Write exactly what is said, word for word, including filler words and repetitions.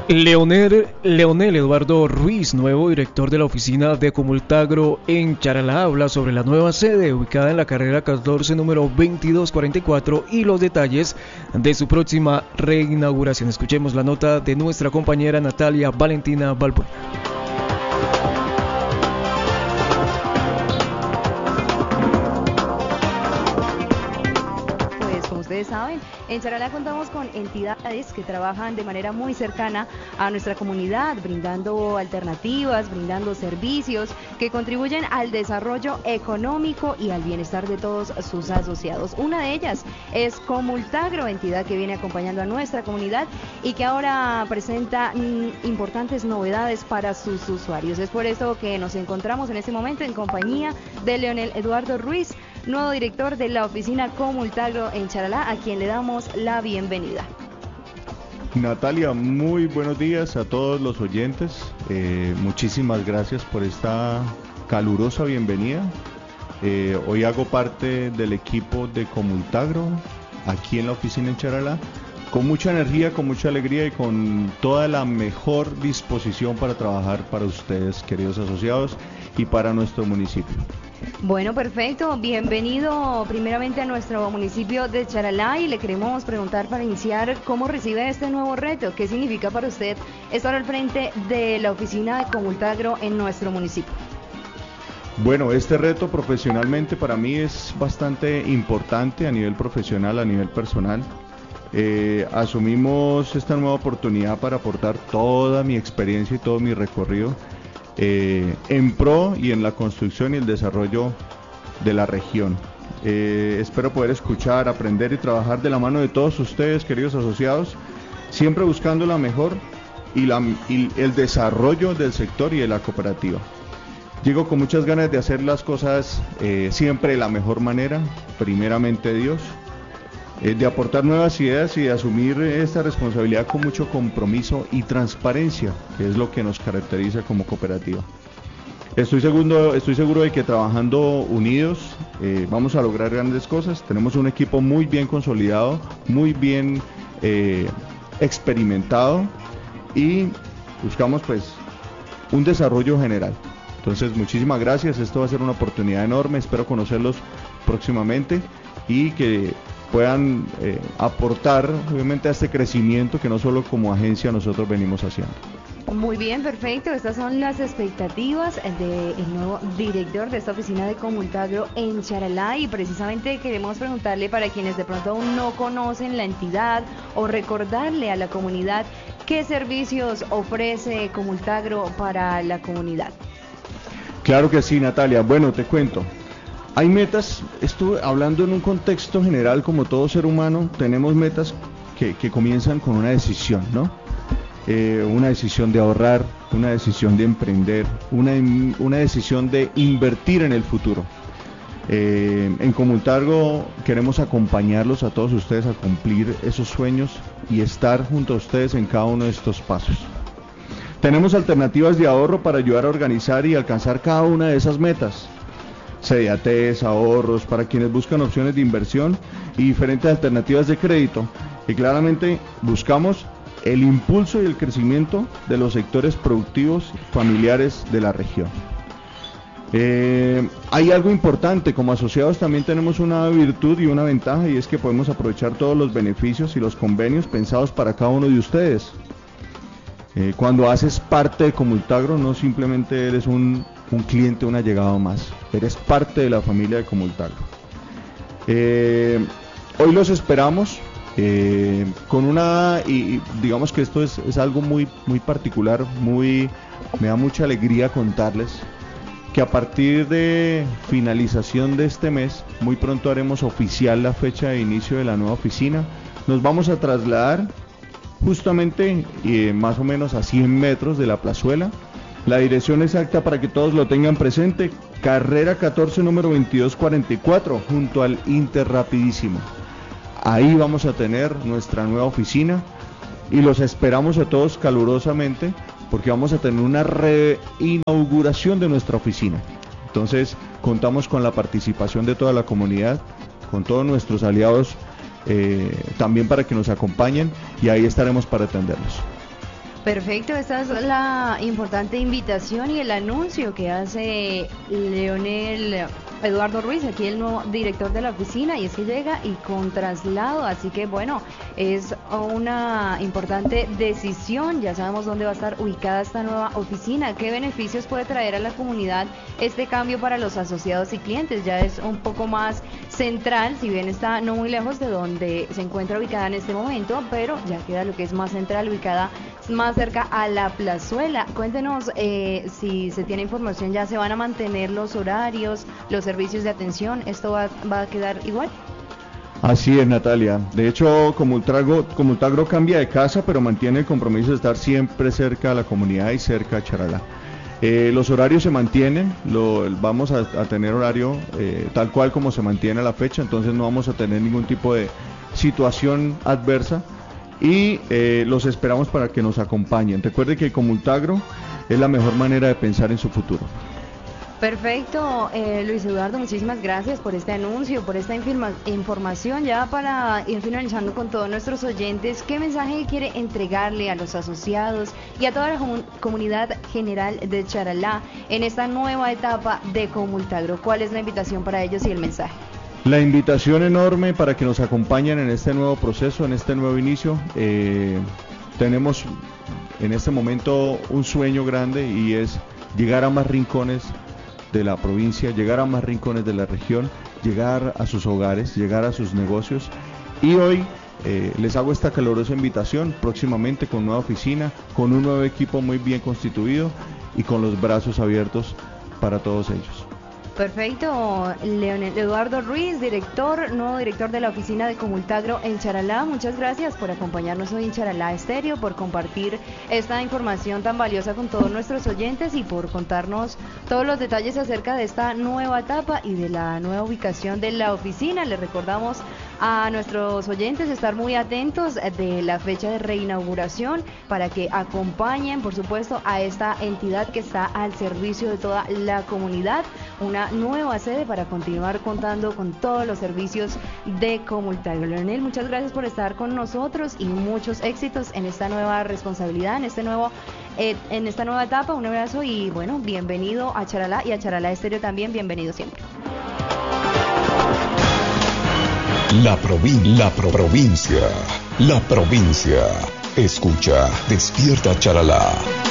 Leonel, Leonel Eduardo Ruiz, nuevo director de la oficina de Comultagro en Charalá, habla sobre la nueva sede ubicada en la carrera catorce, número veintidós cuarenta y cuatro y los detalles de su próxima reinauguración. Escuchemos la nota de nuestra compañera Natalia Valentina Balbuena. Ustedes saben, en Charalá contamos con entidades que trabajan de manera muy cercana a nuestra comunidad, brindando alternativas, brindando servicios que contribuyen al desarrollo económico y al bienestar de todos sus asociados. Una de ellas es Comultagro, entidad que viene acompañando a nuestra comunidad y que ahora presenta mm, importantes novedades para sus usuarios. Es por eso que nos encontramos en este momento en compañía de Leonel Eduardo Ruiz, nuevo director de la oficina Comultagro en Charalá, a quien le damos la bienvenida. Natalia, muy buenos días a todos los oyentes. Eh, muchísimas gracias por esta calurosa bienvenida. Eh, hoy hago parte del equipo de Comultagro aquí en la oficina en Charalá, con mucha energía, con mucha alegría y con toda la mejor disposición para trabajar para ustedes, queridos asociados, y para nuestro municipio. Bueno, perfecto. Bienvenido primeramente a nuestro municipio de Charalá y le queremos preguntar para iniciar cómo recibe este nuevo reto, qué significa para usted estar al frente de la oficina de Comultagro en nuestro municipio. Bueno, este reto profesionalmente para mí es bastante importante a nivel profesional, a nivel personal. Eh, asumimos esta nueva oportunidad para aportar toda mi experiencia y todo mi recorrido Eh, en pro y en la construcción y el desarrollo de la región. Eh, espero poder escuchar, aprender y trabajar de la mano de todos ustedes, queridos asociados, siempre buscando la mejor y, la, y el desarrollo del sector y de la cooperativa. Llego con muchas ganas de hacer las cosas eh, siempre de la mejor manera, primeramente Dios, eh, de aportar nuevas ideas y de asumir esta responsabilidad con mucho compromiso y transparencia, que es lo que nos caracteriza como cooperativa. Estoy seguro, estoy seguro de que trabajando unidos eh, vamos a lograr grandes cosas. Tenemos un equipo muy bien consolidado, muy bien eh, experimentado y buscamos pues un desarrollo general. Entonces, muchísimas gracias, esto va a ser una oportunidad enorme, espero conocerlos próximamente y que puedan eh, aportar obviamente a este crecimiento que no solo como agencia nosotros venimos haciendo. Muy bien, perfecto. Estas son las expectativas del nuevo director de esta oficina de Comultagro en Charalá y precisamente queremos preguntarle para quienes de pronto aún no conocen la entidad o recordarle a la comunidad qué servicios ofrece Comultagro para la comunidad. Claro que sí, Natalia. Bueno, te cuento. Hay metas, estuve hablando en un contexto general, como todo ser humano, tenemos metas que, que comienzan con una decisión, ¿no? Eh, una decisión de ahorrar, una decisión de emprender, una, una decisión de invertir en el futuro. Eh, en Comultagro queremos acompañarlos a todos ustedes a cumplir esos sueños y estar junto a ustedes en cada uno de estos pasos. Tenemos alternativas de ahorro para ayudar a organizar y alcanzar cada una de esas metas. C D A Ts, ahorros, para quienes buscan opciones de inversión y diferentes alternativas de crédito. Y claramente buscamos el impulso y el crecimiento de los sectores productivos familiares de la región. Eh, hay algo importante, como asociados también tenemos una virtud y una ventaja, y es que podemos aprovechar todos los beneficios y los convenios pensados para cada uno de ustedes. Eh, cuando haces parte de Comultagro no simplemente eres un, un cliente, un allegado más, eres parte de la familia de Comultagro. Eh, hoy los esperamos eh, con una, y digamos que esto es, es algo muy, muy particular, muy, me da mucha alegría contarles que a partir de finalización de este mes, muy pronto haremos oficial la fecha de inicio de la nueva oficina. Nos vamos a trasladar justamente eh, más o menos a cien metros de la plazuela. La dirección exacta para que todos lo tengan presente: carrera catorce, número veintidós cuarenta y cuatro, junto al Interrapidísimo. Ahí vamos a tener nuestra nueva oficina y los esperamos a todos calurosamente, porque vamos a tener una reinauguración de nuestra oficina. Entonces contamos con la participación de toda la comunidad, con todos nuestros aliados, Eh, también para que nos acompañen, y ahí estaremos para atenderlos. Perfecto, esta es la importante invitación y el anuncio que hace Leonel Eduardo Ruiz, aquí el nuevo director de la oficina, y es que llega y con traslado, así que bueno, es una importante decisión, ya sabemos dónde va a estar ubicada esta nueva oficina, qué beneficios puede traer a la comunidad este cambio para los asociados y clientes, ya es un poco más central, si bien está no muy lejos de donde se encuentra ubicada en este momento, pero ya queda lo que es más central, ubicada más cerca a la plazuela. Cuéntenos eh, si se tiene información, ya se van a mantener los horarios, los servicios de atención, ¿esto va, va a quedar igual? Así es, Natalia. De hecho, Comultagro, Comultagro cambia de casa, pero mantiene el compromiso de estar siempre cerca a la comunidad y cerca a Charalá. Eh, los horarios se mantienen, lo, vamos a, a tener horario eh, tal cual como se mantiene a la fecha, entonces no vamos a tener ningún tipo de situación adversa y eh, los esperamos para que nos acompañen. Recuerde que Comultagro es la mejor manera de pensar en su futuro. Perfecto, eh, Luis Eduardo, muchísimas gracias por este anuncio, por esta informa- información. Ya para ir finalizando con todos nuestros oyentes, ¿qué mensaje quiere entregarle a los asociados y a toda la comun- comunidad general de Charalá en esta nueva etapa de Comultagro? ¿Cuál es la invitación para ellos y el mensaje? La invitación enorme para que nos acompañen en este nuevo proceso, en este nuevo inicio. Eh, tenemos en este momento un sueño grande y es llegar a más rincones de la provincia, llegar a más rincones de la región, llegar a sus hogares, llegar a sus negocios. Y hoy eh, les hago esta calurosa invitación, próximamente con nueva oficina, con un nuevo equipo muy bien constituido y con los brazos abiertos para todos ellos. Perfecto, Leonel Eduardo Ruiz, director, nuevo director de la oficina de Comultagro en Charalá. Muchas gracias por acompañarnos hoy en Charalá Estéreo, por compartir esta información tan valiosa con todos nuestros oyentes y por contarnos todos los detalles acerca de esta nueva etapa y de la nueva ubicación de la oficina. Les recordamos a nuestros oyentes estar muy atentos de la fecha de reinauguración para que acompañen, por supuesto, a esta entidad que está al servicio de toda la comunidad. Una nueva sede para continuar contando con todos los servicios de Comultagro. Leonel, muchas gracias por estar con nosotros y muchos éxitos en esta nueva responsabilidad, en este nuevo, eh, en esta nueva etapa. Un abrazo y bueno, bienvenido a Charalá y a Charalá Estéreo también, bienvenido siempre. La, provin la pro provincia, la provincia. Escucha, despierta Charalá.